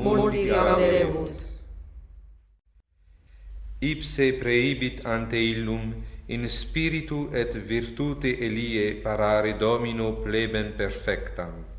multi gaudebunt. Ipse praebit ante illum in spiritu et virtute Elie parare Domino plebem perfectam.